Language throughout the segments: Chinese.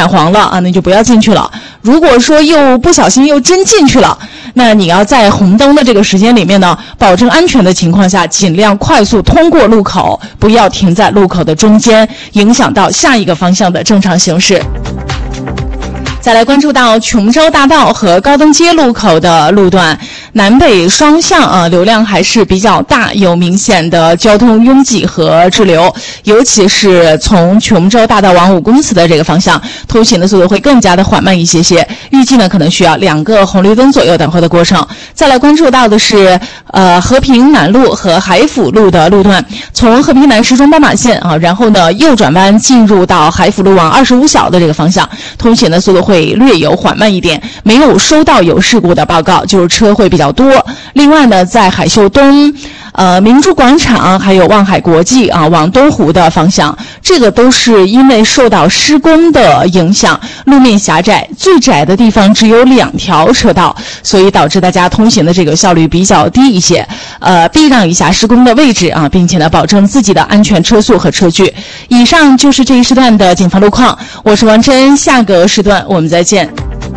染黄了啊，那就不要进去了。如果说又不小心又真进去了，那你要在红灯的这个时间里面呢，保证安全的情况下，尽量快速通过路口，不要停在路口的中间，影响到下一个方向的正常行驶。再来关注到琼州大道和高登街路口的路段，南北双向流量还是比较大，有明显的交通拥挤和滞留，尤其是从琼州大道往5公祠的这个方向，通行的速度会更加的缓慢一些些，预计呢可能需要2个红绿灯左右等候的过程。再来关注到的是和平南路和海府路的路段，从和平南时钟斑马线然后呢右转弯进入到海府路往25小的这个方向，通行的速度会略有缓慢一点，没有收到有事故的报告，就是车会比较多。另外呢，在海秀东明珠广场还有望海国际往东湖的方向，这个都是因为受到施工的影响，路面狭窄，最窄的地方只有2条车道，所以导致大家通行的这个效率比较低一些。避让一下施工的位置并且呢保证自己的安全车速和车距。以上就是这一时段的警方路况，我是王真，下个时段我们再见。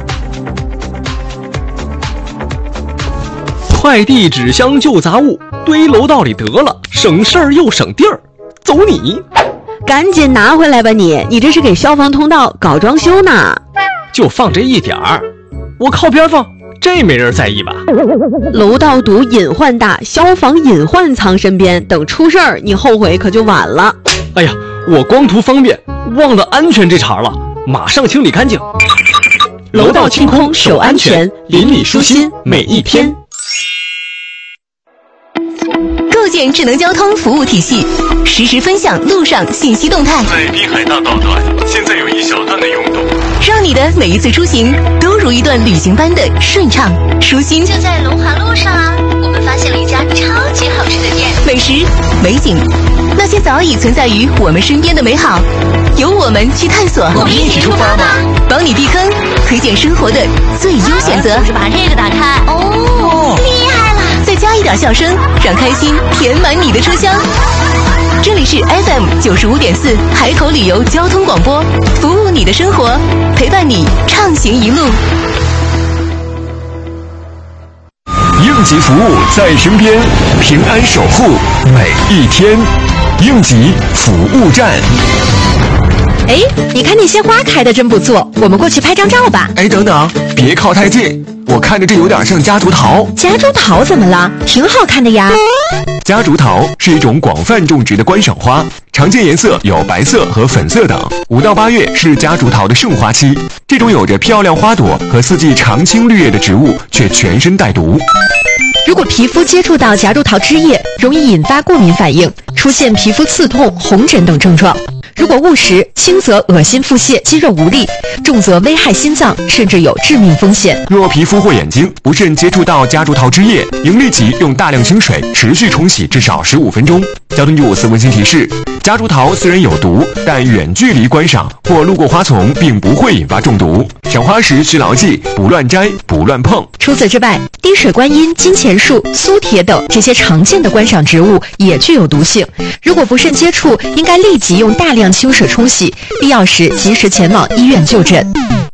快递、纸箱、旧杂物堆楼道里得了，省事儿又省地儿，走你！ 赶紧拿回来吧你这是给消防通道搞装修呢。 就放这一点儿，我靠边放，这没人在意吧？ 楼道堵隐患大，消防隐患藏身边，等出事儿你后悔可就晚了。 哎呀，我光图方便，忘了安全这茬了，马上清理干净。 楼道清空守安全，邻里舒心每一天。 构建智能交通服务体系，实时分享路上信息动态。 在滨海大道段，现在有一小段的拥堵， 让你的每一次出行都如一段旅行般的顺畅舒心。 就在龙华路上我们发现了一家超级好吃的店， 美食、美景，那些早已存在于我们身边的美好，由我们去探索。 我们一起出发吧， 帮你避坑，推荐生活的最优选择。 就是把这个打开，哦，厉害了！ 再加一点笑声，让开心填满你的车厢。这里是 FM 95.4海口旅游交通广播，服务你的生活，陪伴你畅行一路。 应急服务在身边，平安守护每一天。应急服务站。 哎，你看那些花开得真不错，我们过去拍张照吧。 哎，等等，别靠太近，我看着这有点像夹竹桃。 夹竹桃怎么了？挺好看的呀。 夹竹桃是一种广泛种植的观赏花，常见颜色有白色和粉色等。5到8月是夹竹桃的盛花期，这种有着漂亮花朵和四季常青绿叶的植物却全身带毒。 如果皮肤接触到夹竹桃汁液，容易引发过敏反应，出现皮肤刺痛、红疹等症状。如果误食，轻则恶心腹泻、肌肉无力，重则危害心脏，甚至有致命风险。 若皮肤或眼睛不慎接触到夹竹桃汁液，应立即用大量清水持续冲洗至少15分钟。交通954温馨提示：夹竹桃虽然有毒，但远距离观赏或路过花丛并不会引发中毒。赏花时需牢记：不乱摘，不乱碰。 除此之外，滴水观音、金钱树、苏铁等这些常见的观赏植物也具有毒性。如果不慎接触，应该立即用大量清水冲洗，必要时及时前往医院就诊。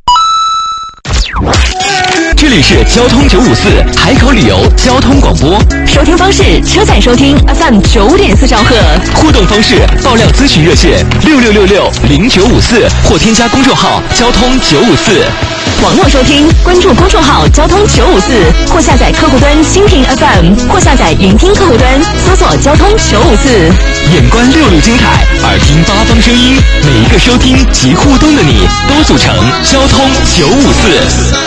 这里是交通954海口旅游交通广播， 收听方式：车载收听 FM 9.4兆赫， 互动方式：爆料咨询热线66660954或添加公众号交通954。 网络收听，关注公众号交通954，或下载客户端蜻蜓 FM， 或下载云听客户端，搜索交通954。 眼观6路精彩，耳听八方声音，每一个收听及互动的你，都组成交通954。